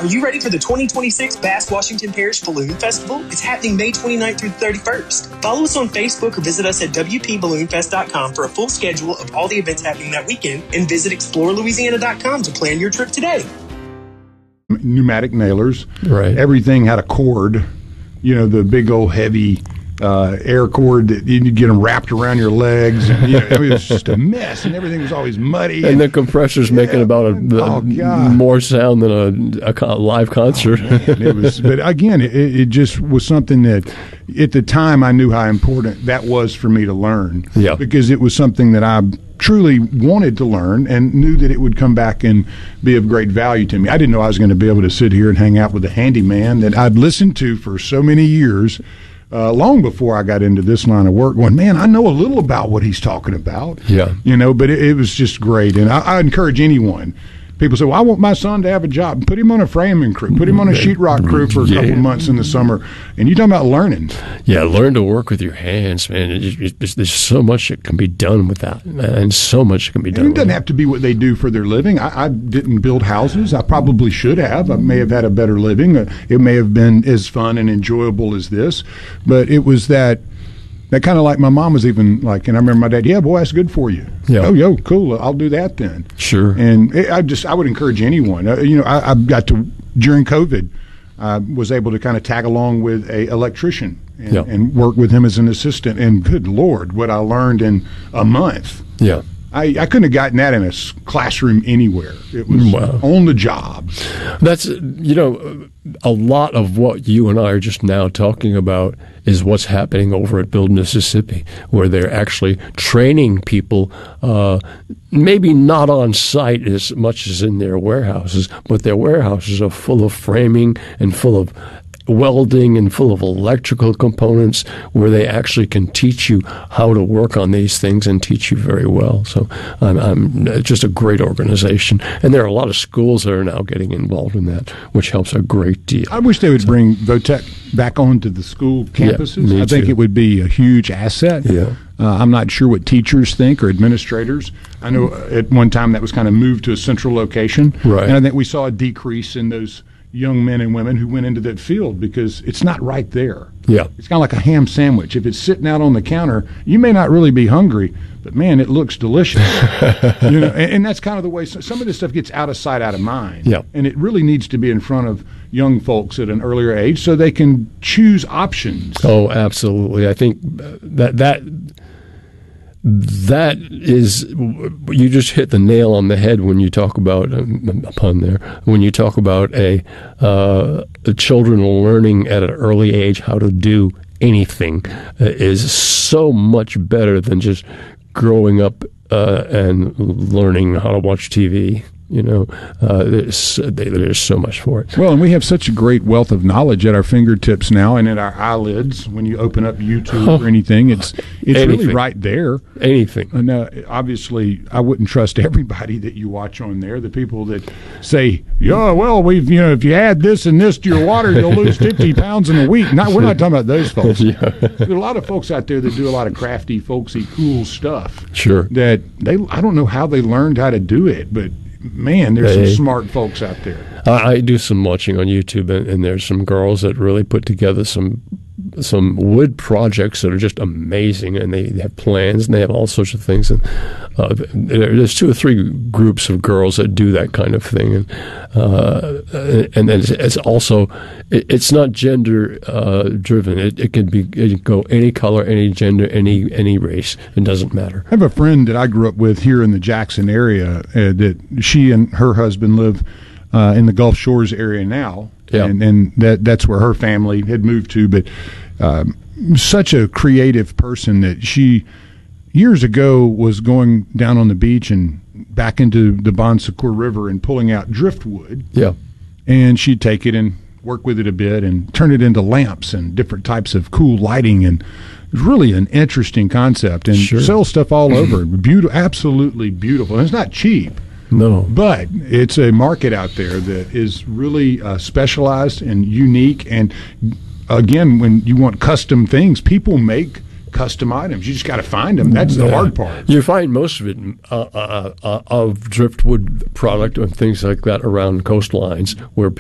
Are you ready for the 2026 Bass Washington Parish Balloon Festival? It's happening May 29th through the 31st. Follow us on Facebook or visit us at WPBalloonFest.com for a full schedule of all the events happening that weekend, and visit ExploreLouisiana.com to plan your trip today. Pneumatic nailers. Right. Everything had a cord, the big old heavy air cord that you get them wrapped around your legs. And, it was just a mess, and everything was always muddy. And the compressor's making about more sound than a live concert. But again, it just was something that at the time I knew how important that was for me to learn. Yeah. Because it was something that I truly wanted to learn and knew that it would come back and be of great value to me. I didn't know I was going to be able to sit here and hang out with a handyman that I'd listened to for so many years, long before I got into this line of work, going, man, I know a little about what he's talking about. Yeah. But it was just great. And I encourage anyone. People say, well, I want my son to have a job. Put him on a framing crew. Put him on a sheetrock crew for a couple of months in the summer. And you're talking about learning. Yeah, learn to work with your hands, man. There's so much that can be done with that, and so much can be done. And it doesn't have to be what they do for their living. I didn't build houses. I probably should have. I may have had a better living. It may have been as fun and enjoyable as this. But it was that kind of like my mom was even like, and I remember my dad, yeah, boy, that's good for you. Yeah. Oh, yo, cool. I'll do that then. Sure. And I would encourage anyone. I got to, during COVID, I was able to kind of tag along with a electrician and work with him as an assistant. And good Lord, what I learned in a month. Yeah. I couldn't have gotten that in a classroom anywhere. It was on the job. That's, a lot of what you and I are just now talking about is what's happening over at Build Mississippi, where they're actually training people, maybe not on site as much as in their warehouses, but their warehouses are full of framing and full of welding and full of electrical components, where they actually can teach you how to work on these things and teach you very well. So I'm just a great organization. And there are a lot of schools that are now getting involved in that, which helps a great deal. I wish they would bring Votech back onto the school campuses. Yeah, I think it would be a huge asset. Yeah. I'm not sure what teachers think or administrators. I know at one time that was kind of moved to a central location. Right. And I think we saw a decrease in those young men and women who went into that field because it's not right there. Yeah. It's kind of like a ham sandwich. If it's sitting out on the counter, you may not really be hungry, but man, it looks delicious. And that's kind of the way some of this stuff gets out of sight, out of mind. Yeah. And it really needs to be in front of young folks at an earlier age so they can choose options. Oh, absolutely. I think that is, you just hit the nail on the head when you talk about a pun there. When you talk about a children learning at an early age how to do anything is so much better than just growing up and learning how to watch TV. There's so much for it. Well, and we have such a great wealth of knowledge at our fingertips now and at our eyelids. When you open up YouTube or anything, it's really right there. Anything. And obviously, I wouldn't trust everybody that you watch on there. The people that say, "Yeah, well, if you add this and this to your water, you'll lose 50 pounds in a week." We're not talking about those folks. Yeah. There are a lot of folks out there that do a lot of crafty, folksy, cool stuff. Sure. That I don't know how they learned how to do it, but man, there's some smart folks out there. I do some watching on YouTube, and there's some girls that really put together some wood projects that are just amazing, and they have plans, and they have all sorts of things. And there's 2 or 3 groups of girls that do that kind of thing, and then it's also it's not gender driven. It can go any color, any gender, any race. It doesn't matter. I have a friend that I grew up with here in the Jackson area that she and her husband live in the Gulf Shores area now. Yeah. And that's where her family had moved to. But such a creative person that she, years ago, was going down on the beach and back into the Bon Secours River and pulling out driftwood. Yeah. And she'd take it and work with it a bit and turn it into lamps and different types of cool lighting. And it was really an interesting concept. And sell stuff all over. Beautiful, absolutely beautiful. And it's not cheap. No. But it's a market out there that is really specialized and unique. And, again, when you want custom things, people make custom items. You just got to find them. That's the hard part. You find most of it of driftwood product and things like that around coastlines where